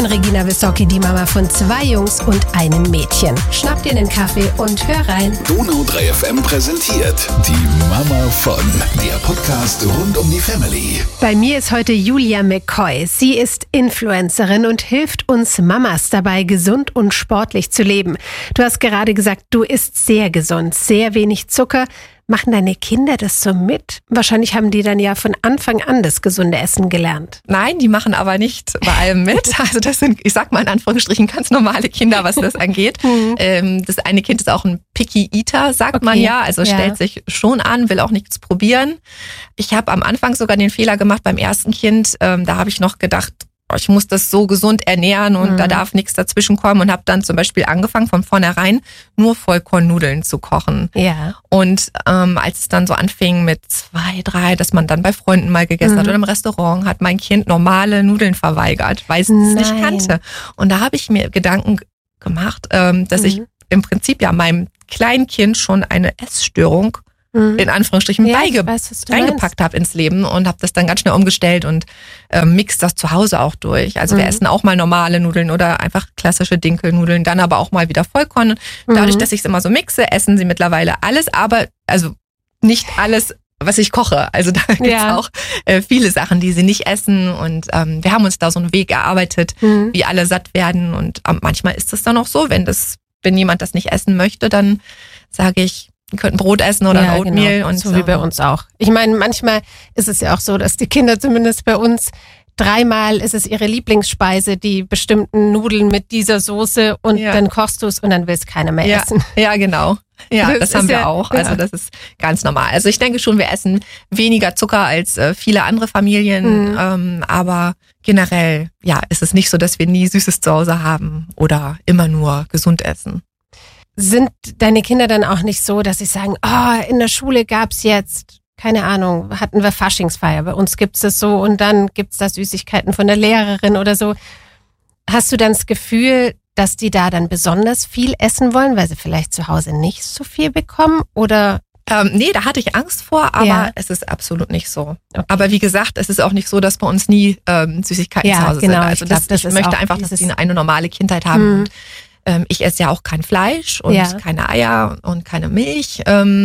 bin Regina Wissocki, die Mama von 2 Jungs und einem Mädchen. Schnapp dir einen Kaffee und hör rein. Donau 3 FM präsentiert die Mama von, der Podcast rund um die Family. Bei mir ist heute Julia McCoy. Sie ist Influencerin und hilft uns Mamas dabei, gesund und sportlich zu leben. Du hast gerade gesagt, du isst sehr gesund, sehr wenig Zucker. Machen deine Kinder das so mit? Wahrscheinlich haben die dann ja von Anfang an das gesunde Essen gelernt. Nein, die machen aber nicht bei allem mit. Also das sind, ich sag mal in Anführungsstrichen, ganz normale Kinder, was das angeht. Das eine Kind ist auch ein Picky Eater, sagt man ja. Also stellt sich schon an, will auch nichts probieren. Ich habe am Anfang sogar den Fehler gemacht beim ersten Kind. Da habe ich noch gedacht, ich muss das so gesund ernähren und da darf nichts dazwischen kommen und habe dann zum Beispiel angefangen, von vornherein nur Vollkornnudeln zu kochen. Ja. Und als es dann so anfing mit 2, 3, dass man dann bei Freunden mal gegessen hat oder im Restaurant, hat mein Kind normale Nudeln verweigert, weil es es nicht kannte. Und da habe ich mir Gedanken gemacht, dass ich im Prinzip ja meinem kleinen Kind schon eine Essstörung in Anführungsstrichen reingepackt habe ins Leben und habe das dann ganz schnell umgestellt und mix das zu Hause auch durch. Also wir essen auch mal normale Nudeln oder einfach klassische Dinkelnudeln, dann aber auch mal wieder Vollkorn. Dadurch, dass ich es immer so mixe, essen sie mittlerweile alles, aber also nicht alles, was ich koche. Also da gibt's auch viele Sachen, die sie nicht essen und wir haben uns da so einen Weg erarbeitet, wie alle satt werden und manchmal ist es dann auch so, wenn jemand das nicht essen möchte, dann sage ich, ihr könnt ein Brot essen oder ein Oatmeal. Genau. Und so wie bei uns auch. Ich meine, manchmal ist es ja auch so, dass die Kinder zumindest bei uns 3-mal ist es ihre Lieblingsspeise, die bestimmten Nudeln mit dieser Soße und dann kochst du es und dann will es keiner mehr essen. Ja, genau. Ja, das haben wir auch. Also das ist ganz normal. Also ich denke schon, wir essen weniger Zucker als viele andere Familien, aber generell ist es nicht so, dass wir nie Süßes zu Hause haben oder immer nur gesund essen. Sind deine Kinder dann auch nicht so, dass sie sagen, in der Schule gab's jetzt, keine Ahnung, hatten wir Faschingsfeier, bei uns gibt's das so und dann gibt's da Süßigkeiten von der Lehrerin oder so. Hast du dann das Gefühl, dass die da dann besonders viel essen wollen, weil sie vielleicht zu Hause nicht so viel bekommen oder? Nee, da hatte ich Angst vor, aber es ist absolut nicht so. Okay. Aber wie gesagt, es ist auch nicht so, dass bei uns nie Süßigkeiten zu Hause sind. Also ich möchte einfach, dass sie eine normale Kindheit haben. Und, ich esse ja auch kein Fleisch und keine Eier und keine Milch.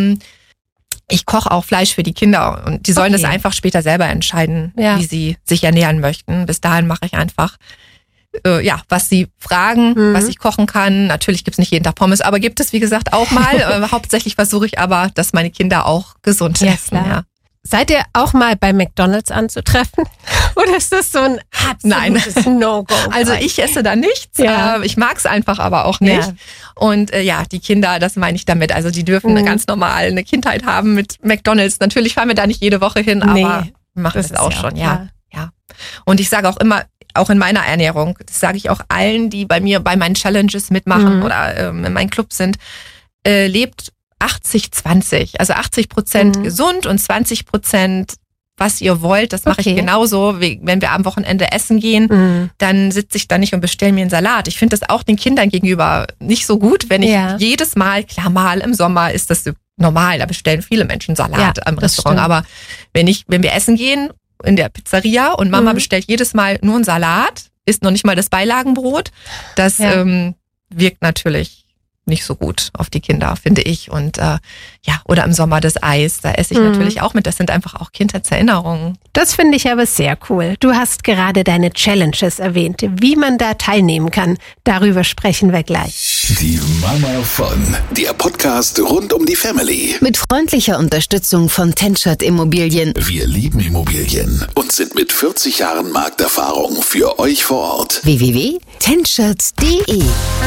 Ich koche auch Fleisch für die Kinder und die sollen das einfach später selber entscheiden, wie sie sich ernähren möchten. Bis dahin mache ich einfach, was sie fragen, was ich kochen kann. Natürlich gibt's nicht jeden Tag Pommes, aber gibt es, wie gesagt, auch mal. Hauptsächlich versuche ich aber, dass meine Kinder auch gesund essen. Ja. Seid ihr auch mal bei McDonald's anzutreffen? Oder ist das so ein absolutes No-Go? Also ich esse da nichts. Ja. Ich mag's einfach aber auch nicht. Ja. Und die Kinder, das meine ich damit. Also die dürfen ganz normal eine Kindheit haben mit McDonald's. Natürlich fahren wir da nicht jede Woche hin, aber wir machen das auch schon. Ja. Und ich sage auch immer, auch in meiner Ernährung, das sage ich auch allen, die bei mir bei meinen Challenges mitmachen oder in meinem Club sind, lebt 80-20, also 80% gesund und 20%, was ihr wollt. Das mache ich genauso. Wenn wir am Wochenende essen gehen, dann sitze ich da nicht und bestelle mir einen Salat. Ich finde das auch den Kindern gegenüber nicht so gut, wenn ich jedes Mal, klar mal im Sommer ist das normal, da bestellen viele Menschen Salat am Restaurant. Aber wenn wir essen gehen in der Pizzeria und Mama bestellt jedes Mal nur einen Salat, isst noch nicht mal das Beilagenbrot, das wirkt natürlich nicht so gut auf die Kinder, finde ich. Und oder im Sommer das Eis, da esse ich natürlich auch mit. Das sind einfach auch Kindheitserinnerungen. Das finde ich aber sehr cool. Du hast gerade deine Challenges erwähnt. Wie man da teilnehmen kann, darüber sprechen wir gleich. Die Mama von, der Podcast rund um die Family. Mit freundlicher Unterstützung von Tenschert Immobilien. Wir lieben Immobilien und sind mit 40 Jahren Markterfahrung für euch vor Ort. www.tenschert.de